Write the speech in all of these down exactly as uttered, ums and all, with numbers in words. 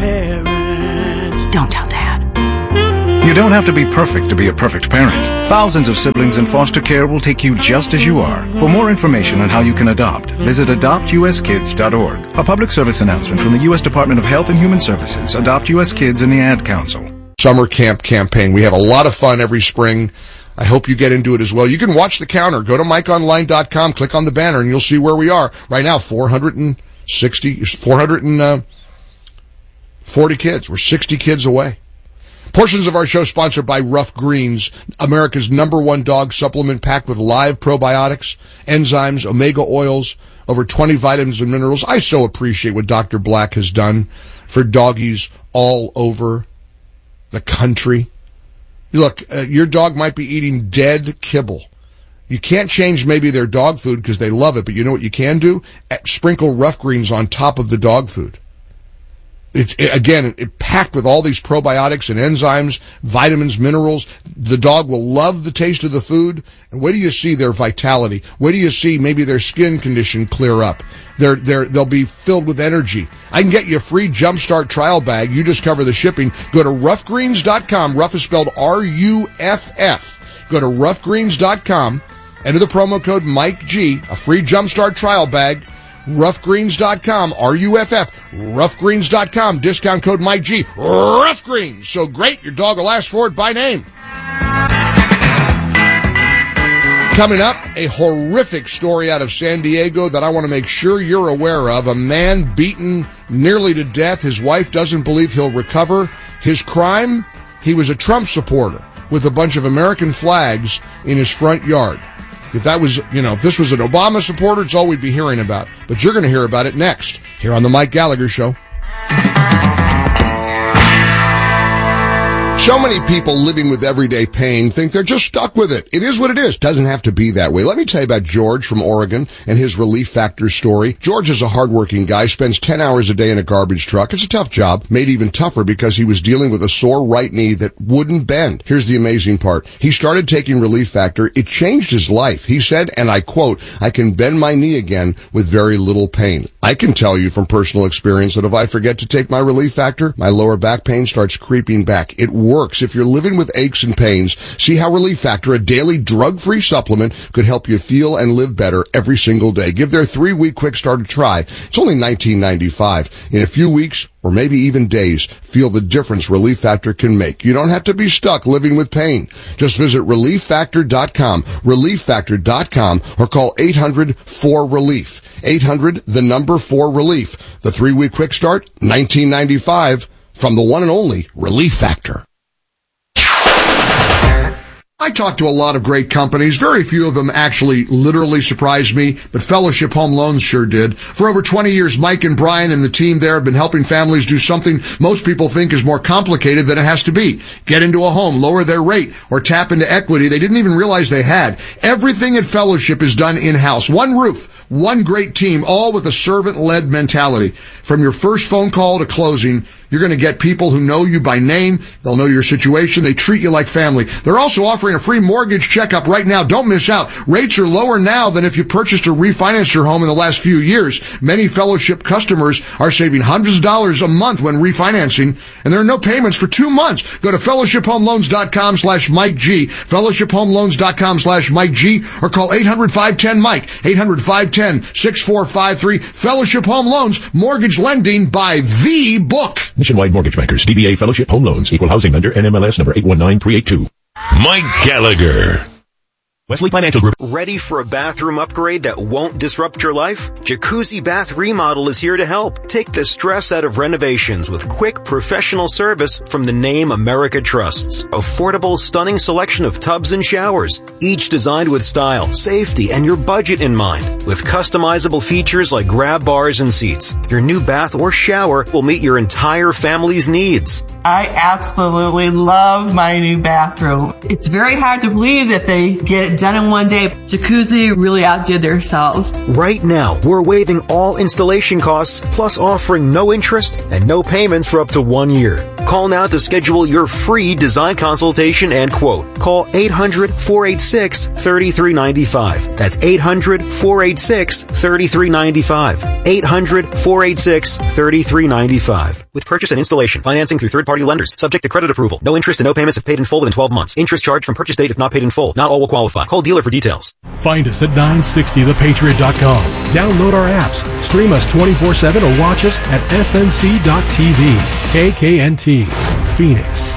parent. Don't tell Dad. You don't have to be perfect to be a perfect parent. Thousands of siblings in foster care will take you just as you are. For more information on how you can adopt, visit adopt u s kids dot org. A public service announcement from the U S Department of Health and Human Services, Adopt U S Kids, and the Ad Council. Summer camp campaign. We have a lot of fun every spring. I hope you get into it as well. You can watch the counter. Go to mike online dot com, click on the banner, and you'll see where we are. Right now, four hundred sixty, four hundred forty kids. We're sixty kids away. Portions of our show sponsored by Rough Greens, America's number one dog supplement packed with live probiotics, enzymes, omega oils, over twenty vitamins and minerals. I so appreciate what Doctor Black has done for doggies all over the country. Look, uh, your dog might be eating dead kibble. You can't change maybe their dog food because they love it, but you know what you can do? Sprinkle Rough Greens on top of the dog food. It's, again, it packed with all these probiotics and enzymes, vitamins, minerals. The dog will love the taste of the food. And wait till you see their vitality. Wait till you see maybe their skin condition clear up. They're, they're, they'll be filled with energy. I can get you a free Jumpstart trial bag. You just cover the shipping. Go to rough greens dot com. Rough is spelled R U F F. Go to rough greens dot com. Enter the promo code Mike G. A free Jumpstart trial bag. rough greens dot com, R U F F, rough greens dot com, discount code Mike G, Rough Greens. So great, your dog will ask for it by name. Coming up, a horrific story out of San Diego that I want to make sure you're aware of. A man beaten nearly to death. His wife doesn't believe he'll recover. His crime? He was a Trump supporter with a bunch of American flags in his front yard. If that was, you know, if this was an Obama supporter, it's all we'd be hearing about. But you're going to hear about it next, here on The Mike Gallagher Show. So many people living with everyday pain think they're just stuck with it. It is what it is. Doesn't have to be that way. Let me tell you about George from Oregon and his Relief Factor story. George is a hardworking guy, spends ten hours a day in a garbage truck. It's a tough job, made even tougher because he was dealing with a sore right knee that wouldn't bend. Here's the amazing part. He started taking Relief Factor. It changed his life. He said, and I quote, "I can bend my knee again with very little pain." I can tell you from personal experience that if I forget to take my Relief Factor, my lower back pain starts creeping back. It works. If you're living with aches and pains, see how Relief Factor, a daily drug-free supplement, could help you feel and live better every single day. Give their three-week quick start a try. It's only nineteen ninety-five. In a few weeks, or maybe even days, feel the difference Relief Factor can make. You don't have to be stuck living with pain. Just visit relief factor dot com, relief factor dot com, or call eight hundred four relief. eight hundred, the number four relief. The three-week quick start, nineteen ninety-five, from the one and only Relief Factor. I talked to a lot of great companies. Very few of them actually literally surprised me, but Fellowship Home Loans sure did. For over twenty years, Mike and Brian and the team there have been helping families do something most people think is more complicated than it has to be. Get into a home, lower their rate, or tap into equity they didn't even realize they had. Everything at Fellowship is done in-house. One roof, one great team, all with a servant-led mentality. From your first phone call to closing, you're going to get people who know you by name. They'll know your situation. They treat you like family. They're also offering a free mortgage checkup right now. Don't miss out. Rates are lower now than if you purchased or refinanced your home in the last few years. Many Fellowship customers are saving hundreds of dollars a month when refinancing, and there are no payments for two months. Go to fellowship home loans dot com slash Mike G, fellowship home loans dot com slash Mike G, or call eight hundred five one zero Mike, eight hundred five one zero six four five three. Fellowship Home Loans, mortgage lending by the book. Nationwide Mortgage Bankers, D B A Fellowship Home Loans, Equal Housing Lender, N M L S number eight one nine three eight two. Mike Gallagher. Wesley Financial Group. Ready for a bathroom upgrade that won't disrupt your life? Jacuzzi Bath Remodel is here to help. Take the stress out of renovations with quick, professional service from the name America trusts. Affordable, stunning selection of tubs and showers, each designed with style, safety, and your budget in mind. With customizable features like grab bars and seats, your new bath or shower will meet your entire family's needs. I absolutely love my new bathroom. It's very hard to believe that they get it done in one day. Jacuzzi really outdid themselves. Right now, we're waiving all installation costs, plus offering no interest and no payments for up to one year. Call now to schedule your free design consultation and quote. Call eight hundred, four eight six, three three nine five. That's eight hundred, four eight six, three three nine five. eight hundred, four eight six, three three nine five. With purchase and installation, financing through third-party lenders, subject to credit approval. No interest and no payments if paid in full within twelve months. Interest charged from purchase date if not paid in full. Not all will qualify. Call dealer for details. Find us at nine sixty the patriot dot com. Download our apps, stream us twenty-four seven, or watch us at S N C dot T V. K K N T, Phoenix.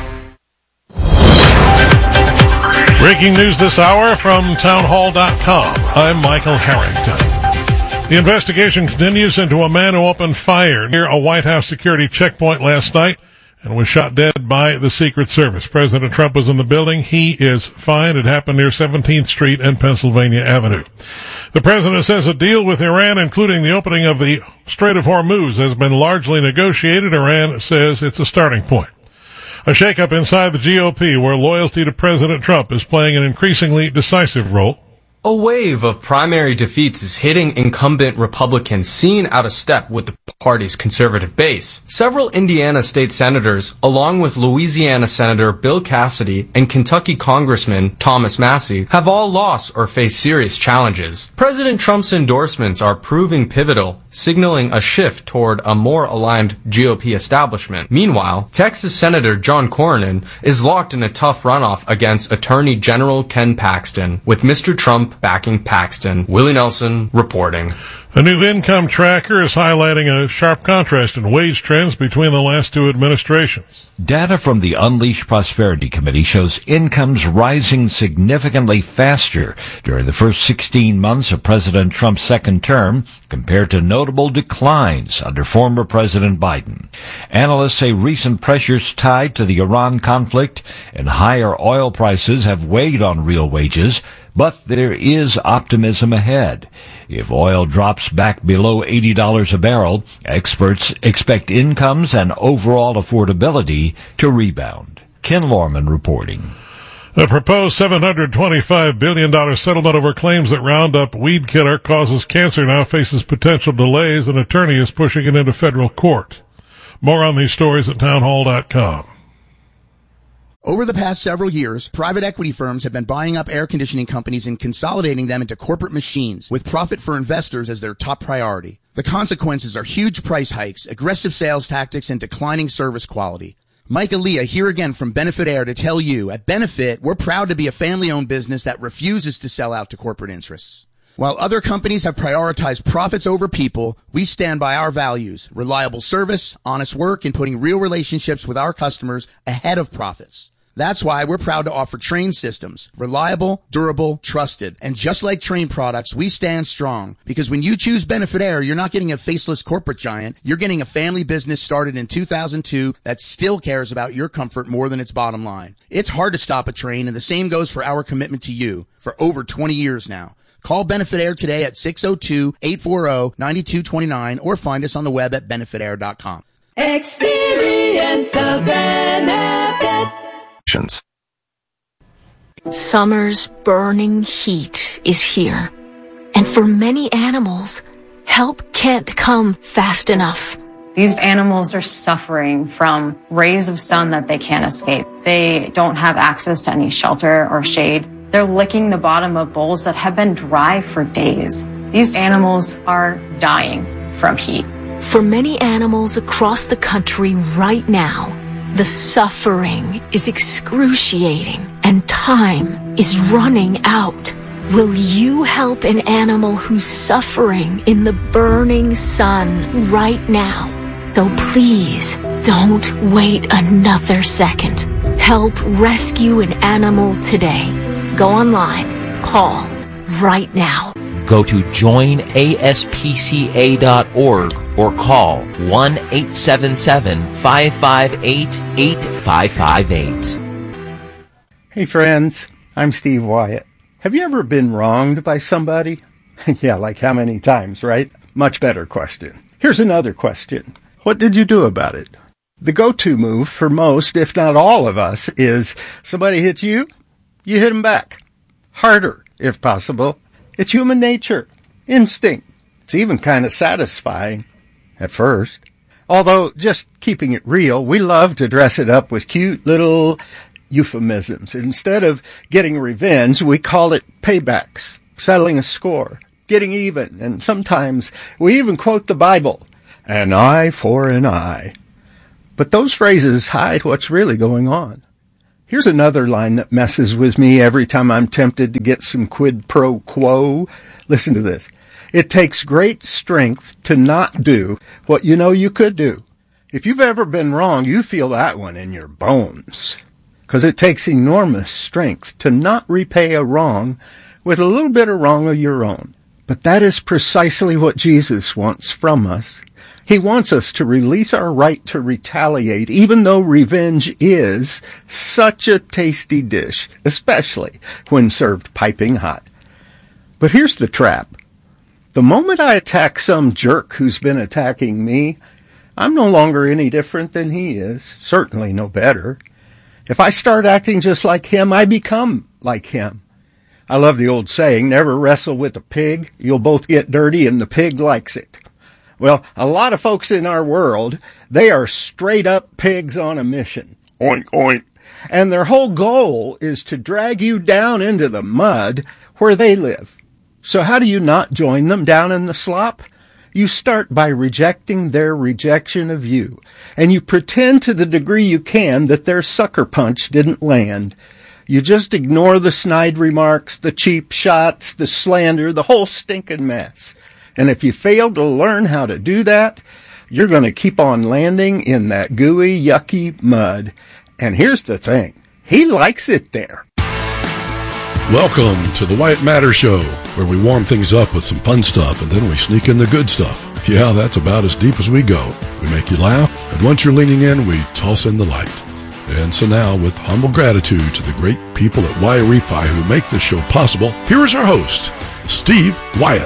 Breaking news this hour from town hall dot com. I'm Michael Harrington. The investigation continues into a man who opened fire near a White House security checkpoint last night and was shot dead by the Secret Service. President Trump was in the building. He is fine. It happened near seventeenth street and Pennsylvania Avenue. The president says a deal with Iran, including the opening of the Strait of Hormuz, has been largely negotiated. Iran says it's a starting point. A shakeup inside the G O P, where loyalty to President Trump is playing an increasingly decisive role. A wave of primary defeats is hitting incumbent Republicans seen out of step with the party's conservative base. Several Indiana state senators, along with Louisiana Senator Bill Cassidy and Kentucky Congressman Thomas Massie, have all lost or face serious challenges. President Trump's endorsements are proving pivotal, signaling a shift toward a more aligned G O P establishment. Meanwhile, Texas Senator John Cornyn is locked in a tough runoff against Attorney General Ken Paxton, with Mister Trump backing Paxton. Willie Nelson reporting. A new income tracker is highlighting a sharp contrast in wage trends between the last two administrations. Data from the Unleash Prosperity Committee shows incomes rising significantly faster during the first sixteen months of President Trump's second term compared to notable declines under former President Biden. Analysts say recent pressures tied to the Iran conflict and higher oil prices have weighed on real wages, but there is optimism ahead. If oil drops back below eighty dollars a barrel, experts expect incomes and overall affordability to rebound. Ken Lorman reporting. The proposed seven hundred twenty-five billion dollars settlement over claims that Roundup weed killer causes cancer now faces potential delays. An attorney is pushing it into federal court. More on these stories at town hall dot com. Over the past several years, private equity firms have been buying up air conditioning companies and consolidating them into corporate machines, with profit for investors as their top priority. The consequences are huge price hikes, aggressive sales tactics, and declining service quality. Mike Aaliyah here again from Benefit Air to tell you, at Benefit, we're proud to be a family-owned business that refuses to sell out to corporate interests. While other companies have prioritized profits over people, we stand by our values: reliable service, honest work, and putting real relationships with our customers ahead of profits. That's why we're proud to offer Trane systems. Reliable, durable, trusted. And just like Trane products, we stand strong. Because when you choose Benefit Air, you're not getting a faceless corporate giant. You're getting a family business started in two thousand two that still cares about your comfort more than its bottom line. It's hard to stop a Trane, and the same goes for our commitment to you for over twenty years now. Call Benefit Air today at six oh two, eight four oh, nine two two nine or find us on the web at benefit air dot com. Experience the benefit. Summer's burning heat is here, and for many animals, help can't come fast enough. These animals are suffering from rays of sun that they can't escape. They don't have access to any shelter or shade. They're licking the bottom of bowls that have been dry for days. These animals are dying from heat. For many animals across the country right now, the suffering is excruciating and time is running out. Will you help an animal who's suffering in the burning sun right now? So please don't wait another second. Help rescue an animal today. Go online. Call right now. Go to join A S P C A dot org or call one eight seven seven, five five eight, eight five five eight. Hey friends, I'm Steve Wyatt. Have you ever been wronged by somebody? Yeah, like how many times, right? Much better question. Here's another question. What did you do about it? The go-to move for most, if not all of us, is somebody hits you, you hit them back. Harder, if possible. It's human nature, instinct. It's even kind of satisfying at first. Although, just keeping it real, we love to dress it up with cute little euphemisms. Instead of getting revenge, we call it paybacks, settling a score, getting even, and sometimes we even quote the Bible, an eye for an eye. But those phrases hide what's really going on. Here's another line that messes with me every time I'm tempted to get some quid pro quo. Listen to this. It takes great strength to not do what you know you could do. If you've ever been wrong, you feel that one in your bones. Because it takes enormous strength to not repay a wrong with a little bit of wrong of your own. But that is precisely what Jesus wants from us. He wants us to release our right to retaliate, even though revenge is such a tasty dish, especially when served piping hot. But here's the trap. The moment I attack some jerk who's been attacking me, I'm no longer any different than he is, certainly no better. If I start acting just like him, I become like him. I love the old saying, never wrestle with a pig. You'll both get dirty and the pig likes it. Well, a lot of folks in our world, they are straight up pigs on a mission. Oink, oink. And their whole goal is to drag you down into the mud where they live. So how do you not join them down in the slop? You start by rejecting their rejection of you, and you pretend to the degree you can that their sucker punch didn't land. You just ignore the snide remarks, the cheap shots, the slander, the whole stinking mess. And if you fail to learn how to do that, you're going to keep on landing in that gooey, yucky mud. And here's the thing. He likes it there. Welcome to the Wyatt Matter Show, where we warm things up with some fun stuff and then we sneak in the good stuff. Yeah, that's about as deep as we go. We make you laugh, and once you're leaning in, we toss in the light. And so now, with humble gratitude to the great people at Yrefy who make this show possible, here is our host, Steve Wyatt.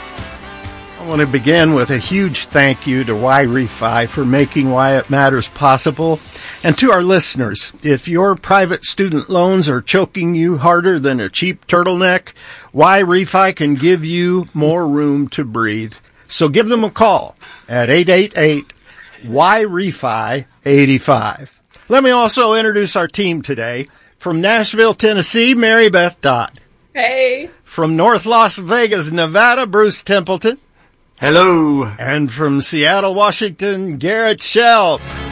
I want to begin with a huge thank you to Yrefy for making Wyatt Matters possible. And to our listeners, if your private student loans are choking you harder than a cheap turtleneck, Yrefy can give you more room to breathe. So give them a call at eight eight eight Y R E F I eighty-five. Let me also introduce our team today. From Nashville, Tennessee, Mary Beth Dodd. Hey. From North Las Vegas, Nevada, Bruce Templeton. Hello. And from Seattle, Washington, Garrett Shelp.